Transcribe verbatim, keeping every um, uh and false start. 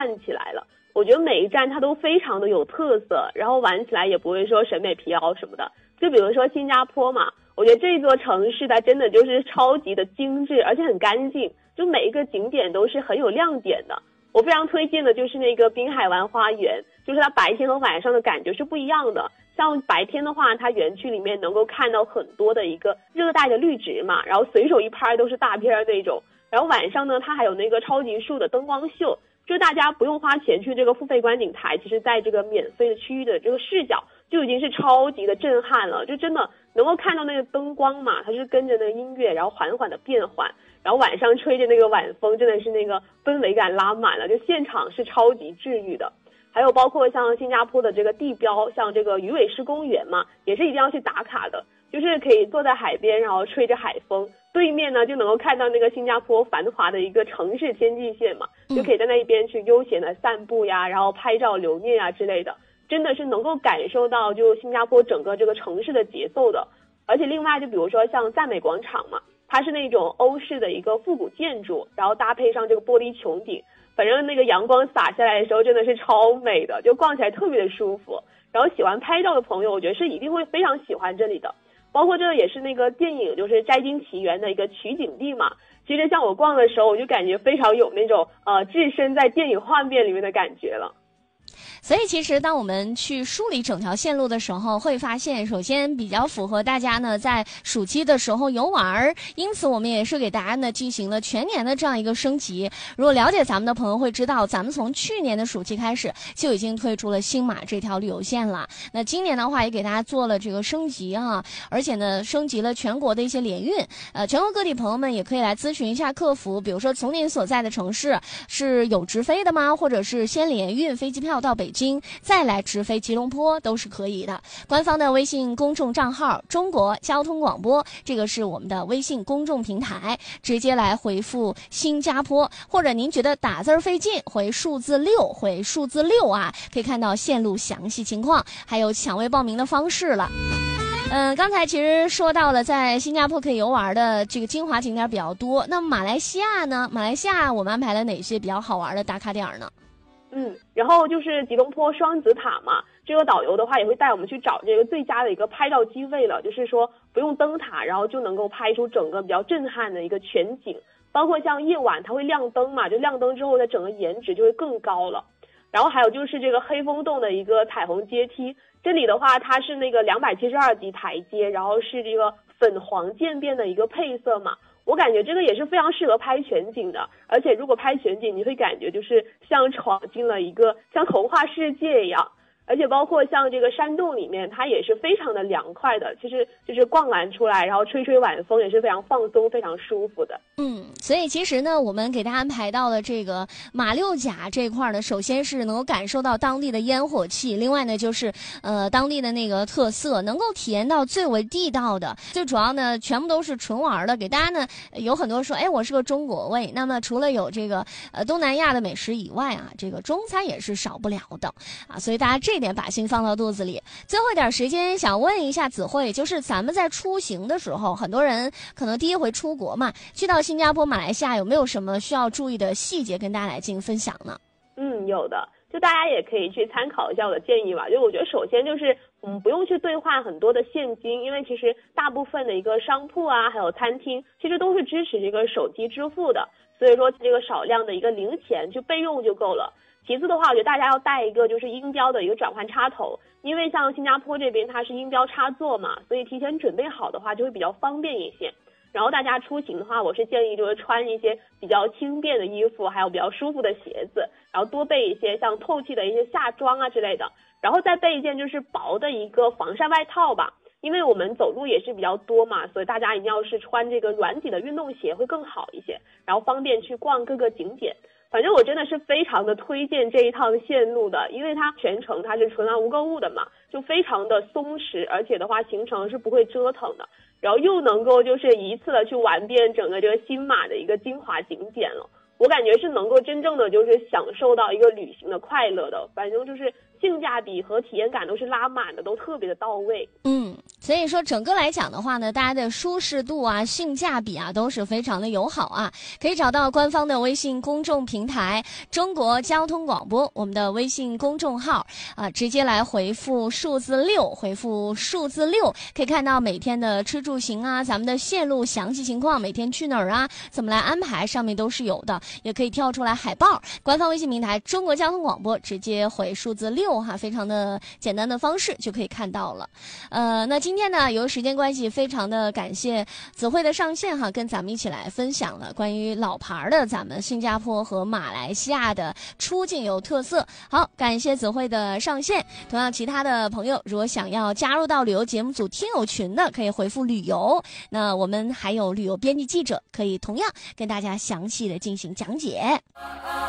起来了。我觉得每一站它都非常的有特色，然后玩起来也不会说审美疲劳什么的。就比如说新加坡嘛，我觉得这座城市它真的就是超级的精致，而且很干净，就每一个景点都是很有亮点的。我非常推荐的就是那个滨海湾花园，就是它白天和晚上的感觉是不一样的。像白天的话，它园区里面能够看到很多的一个热带的绿植嘛，然后随手一拍都是大片那种。然后晚上呢，它还有那个超级树的灯光秀，就大家不用花钱去这个付费观景台，其实在这个免费的区域的这个视角就已经是超级的震撼了，就真的能够看到那个灯光嘛，它是跟着那个音乐然后缓缓的变换，然后晚上吹着那个晚风，真的是那个氛围感拉满了，就现场是超级治愈的。还有包括像新加坡的这个地标，像这个鱼尾狮公园嘛，也是一定要去打卡的，就是可以坐在海边，然后吹着海风，对面呢就能够看到那个新加坡繁华的一个城市天际线嘛，就可以在那一边去悠闲的散步呀，然后拍照留念呀之类的，真的是能够感受到就新加坡整个这个城市的节奏的。而且另外就比如说像赞美广场嘛，它是那种欧式的一个复古建筑，然后搭配上这个玻璃穹顶，反正那个阳光洒下来的时候真的是超美的，就逛起来特别的舒服。然后喜欢拍照的朋友，我觉得是一定会非常喜欢这里的。包括这也是那个电影就是《摘金奇缘》的一个取景地嘛。其实像我逛的时候，我就感觉非常有那种呃置身在电影画面里面的感觉了。 所以其实当我们去梳理整条线路的时候，会发现首先比较符合大家呢在暑期的时候游玩，因此我们也是给大家呢进行了全年的这样一个升级。如果了解咱们的朋友会知道，咱们从去年的暑期开始就已经推出了新马这条旅游线了，那今年的话也给大家做了这个升级啊，而且呢升级了全国的一些联运，呃，全国各地朋友们也可以来咨询一下客服，比如说从您所在的城市是有直飞的吗，或者是先联运飞机票到北京再来直飞吉隆坡都是可以的。官方的微信公众账号中国交通广播，这个是我们的微信公众平台，直接来回复新加坡，或者您觉得打字费劲，回数字六，回数字六啊，可以看到线路详细情况，还有抢位报名的方式了。嗯、呃，刚才其实说到了在新加坡可以游玩的这个精华景点比较多，那马来西亚呢？马来西亚我们安排了哪些比较好玩的打卡点呢？ 嗯，然后就是吉隆坡双子塔嘛，这个导游的话也会带我们去找这个最佳的一个拍照机位了，就是说不用登塔，然后就能够拍出整个比较震撼的一个全景。包括像夜晚它会亮灯嘛，就亮灯之后它整个颜值就会更高了。然后还有就是这个黑风洞的一个彩虹阶梯，这里的话它是那个两百七十二级台阶，然后是这个粉黄渐变的一个配色嘛。我感觉这个也是非常适合拍全景的，而且如果拍全景，你会感觉就是像闯进了一个像童话世界一样。而且包括像这个山洞里面，它也是非常的凉快的，其实就是逛完出来，然后吹吹晚风，也是非常放松、非常舒服的。 嗯，所以其实呢，我们给大家安排到了这个马六甲这一块呢，首先是能够感受到当地的烟火气，另外呢就是呃当地的那个特色，能够体验到最为地道的。最主要呢，全部都是纯玩的，给大家呢有很多说，哎，我是个中国胃。那么除了有这个呃东南亚的美食以外啊，这个中餐也是少不了的啊，所以大家这点把心放到肚子里。最后一点时间想问一下子慧，就是咱们在出行的时候，很多人可能第一回出国嘛，去到新加坡、马来西亚，有没有什么需要注意的细节跟大家来进行分享呢？ 嗯，有的，就大家也可以去参考一下我的建议吧。就我觉得首先就是嗯，不用去兑换很多的现金，因为其实大部分的一个商铺啊，还有餐厅，其实都是支持这个手机支付的，所以说这个少量的一个零钱就备用就够了。其次的话，我觉得大家要带一个就是音标的一个转换插头，因为像新加坡这边它是音标插座嘛，所以提前准备好的话就会比较方便一些。然后大家出行的话，我是建议就是穿一些比较轻便的衣服，还有比较舒服的鞋子，然后多备一些像透气的一些夏装啊之类的，然后再备一件就是薄的一个防晒外套吧。因为我们走路也是比较多嘛，所以大家一定要是穿这个软底的运动鞋会更好一些，然后方便去逛各个景点。反正我真的是非常的推荐这一趟线路的，因为它全程它是纯玩无购物的嘛，就非常的松弛，而且的话行程是不会折腾的，然后又能够就是一次的去玩遍整个这个新马的一个精华景点了。我感觉是能够真正的就是享受到一个旅行的快乐的，反正就是性价比和体验感都是拉满的，都特别的到位。 嗯， 所以说整个来讲的话呢，大家的舒适度啊、性价比啊都是非常的友好啊。可以找到官方的微信公众平台中国交通广播，我们的微信公众号啊，直接来回复数字六，回复数字六，可以看到每天的吃住行啊，咱们的线路详细情况，每天去哪儿啊，怎么来安排，上面都是有的，也可以跳出来海报。官方微信平台中国交通广播，直接回数字六哈，非常的简单的方式就可以看到了。呃，那今天呢，由于时间关系，非常的感谢子慧的上线哈，跟咱们一起来分享了关于老牌的咱们新加坡和马来西亚的出境游特色。好，感谢子慧的上线。同样，其他的朋友如果想要加入到旅游节目组听友群的，可以回复旅游。那我们还有旅游编辑记者，可以同样跟大家详细的进行讲解。